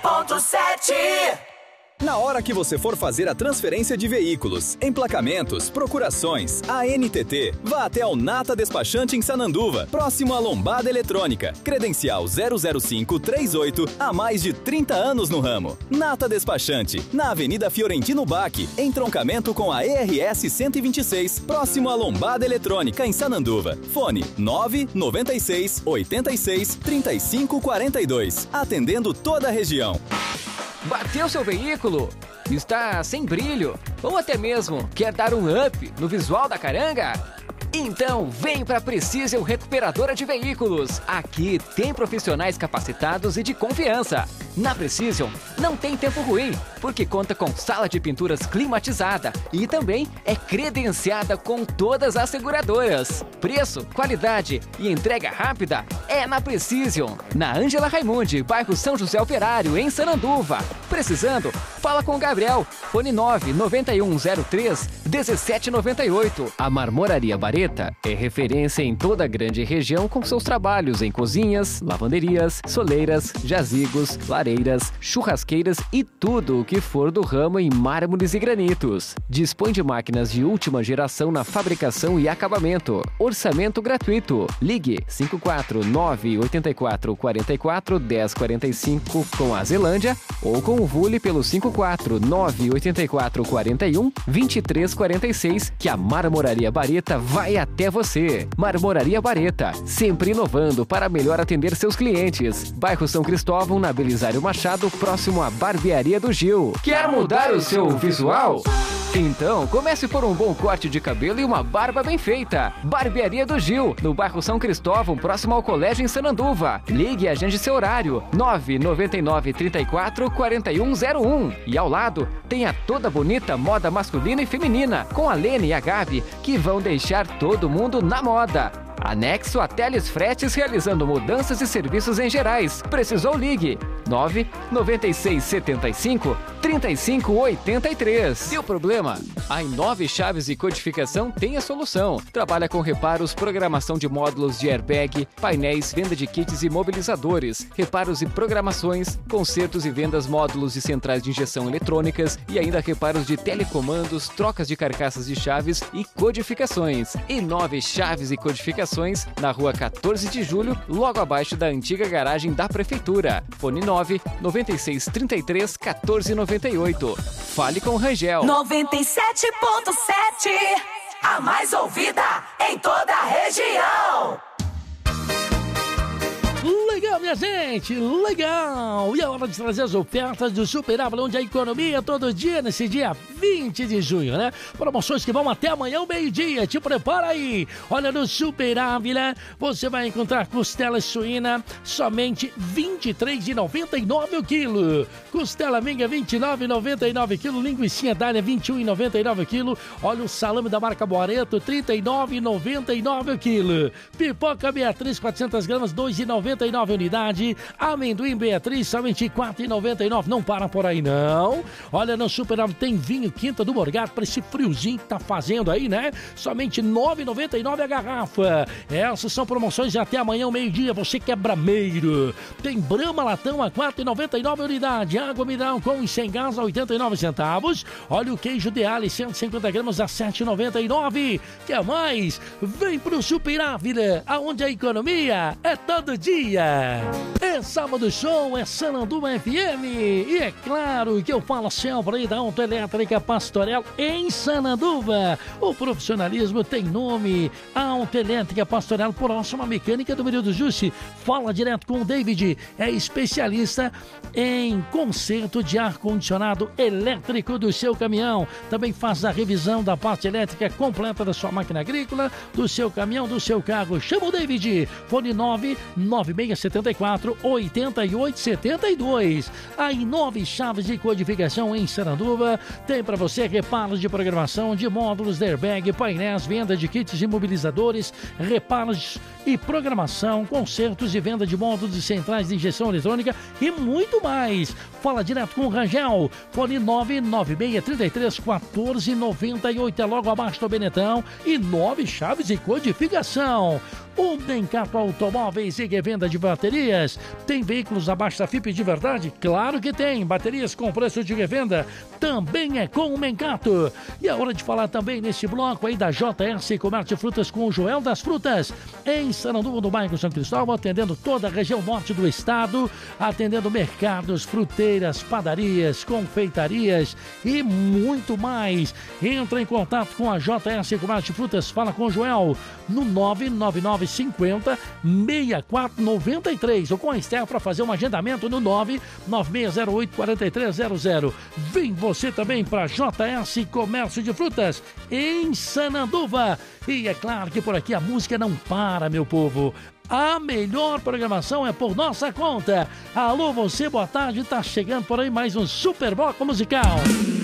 Na hora que você for fazer a transferência de veículos, emplacamentos, procurações, ANTT, vá até o Nata Despachante em Sananduva, próximo à Lombada Eletrônica. Credencial 00538, há mais de 30 anos no ramo. Nata Despachante, na Avenida Fiorentino Bach, entroncamento com a ERS 126, próximo à Lombada Eletrônica em Sananduva. Fone 996 86 35 42, atendendo toda a região. Bateu seu veículo? Está sem brilho? Ou até mesmo quer dar um up no visual da caranga? Então vem para a Precision Recuperadora de Veículos. Aqui tem profissionais capacitados e de confiança. Na Precision não tem tempo ruim, porque conta com sala de pinturas climatizada e também é credenciada com todas as seguradoras. Preço, qualidade e entrega rápida é na Precision. Na Ângela Raimundi, bairro São José Operário, em Sananduva. Precisando? Fala com o Gabriel. Fone 99103 1798. A Marmoraria Bareta é referência em toda a grande região com seus trabalhos em cozinhas, lavanderias, soleiras, jazigos, lareiras, churrasqueiras e tudo o que for do ramo em mármores e granitos. Dispõe de máquinas de última geração na fabricação e acabamento. Orçamento gratuito. Ligue 549 84 44 1045 com a Zelândia ou com o Vule pelo 549 84 41 23 46 que a Marmoraria Bareta vai até você. Marmoraria Bareta, sempre inovando para melhor atender seus clientes. Bairro São Cristóvão, na Belisário Machado, próximo à Barbearia do Gil. Quer mudar o seu visual? Então, comece por um bom corte de cabelo e uma barba bem feita. Barbearia do Gil, no bairro São Cristóvão, próximo ao colégio em Sananduva. Ligue e agende seu horário, 999 34 4101. E ao lado, tem a toda bonita moda masculina e feminina, com a Lene e a Gabi, que vão deixar todo mundo na moda. Anexo a Teles Fretes, realizando mudanças e serviços em gerais. Precisou? Ligue 99675 3583. Deu problema? A Inove Chaves e Codificação tem a solução. Trabalha com reparos, programação de módulos de airbag, painéis, venda de kits e mobilizadores, reparos e programações, consertos e vendas módulos e centrais de injeção eletrônicas e ainda reparos de telecomandos, trocas de carcaças de chaves e codificações. Inove Chaves e Codificações, na rua 14 de julho, logo abaixo da antiga garagem da Prefeitura. Fone 9 96 33 14 98. Fale com Rangel. 97.7, a mais ouvida em toda a região. Legal, minha gente, legal! E é hora de trazer as ofertas do Super Ávila, onde a economia todo dia, nesse dia 20 de junho, né? Promoções que vão até amanhã ao meio-dia, te prepara aí! Olha, no Super Ávila, você vai encontrar costela suína somente R$ 23,99 o quilo. Costela minga R$ 29,99 o quilo. Linguicinha dália R$ 21,99 o quilo. Olha o salame da marca Boareto, R$ 39,99 o quilo. Pipoca Beatriz, 400 gramas, R$ 2,99 unidade. Amendoim Beatriz, somente R$ 4,99. Não para por aí, não. Olha, no Super Ávila tem vinho Quinta do Morgado para esse friozinho que tá fazendo aí, né? Somente R$ 9,99 a garrafa. Essas são promoções de até amanhã ao meio-dia. Você que é brameiro. Tem Brahma Latão a R$ 4,99 unidade. Água mineral com e sem gás a 89 centavos. Olha o queijo de alho, 150 gramas a R$ 7,99. Quer mais? Vem pro Super Ávila, aonde a economia é todo dia. É sábado show, é Sananduva FM. E é claro que eu falo sempre aí da Autoelétrica Pastorel em Sananduva. O profissionalismo tem nome. A Autoelétrica Pastorel, próxima mecânica do Período Juste. Fala direto com o David. É especialista em conserto de ar-condicionado elétrico do seu caminhão. Também faz a revisão da parte elétrica completa da sua máquina agrícola, do seu caminhão, do seu carro. Chama o David. Fone 99674 8872. A Inove Chaves de Codificação em Sananduva tem para você reparos de programação de módulos de airbag, painéis, venda de kits imobilizadores, reparos e programação, consertos e venda de módulos e centrais de injeção eletrônica e muito mais. Fala direto com o Rangel. Fone 99633 1498. É logo abaixo do Benetão. Inove Chaves e Codificação. O Mencato Automóveis e Revenda de Baterias. Tem veículos abaixo da FIP de verdade? Claro que tem. Baterias com preço de revenda também é com o Mencato. E é hora de falar também nesse bloco aí da JS Comércio de Frutas com o Joel das Frutas. Em Sananduva, do bairro São Cristóvão, atendendo toda a região norte do estado, atendendo mercados, fruteiras, padarias, confeitarias e muito mais. Entra em contato com a JS Comércio de Frutas, fala com o Joel no 99950-6493 ou com a Esther para fazer um agendamento no 99608-4300. Vem você também para JS Comércio de Frutas em Sananduva. E é claro que por aqui a música não para, meu povo. A melhor programação é por nossa conta. Alô, você, boa tarde. Tá chegando por aí mais um super bloco musical.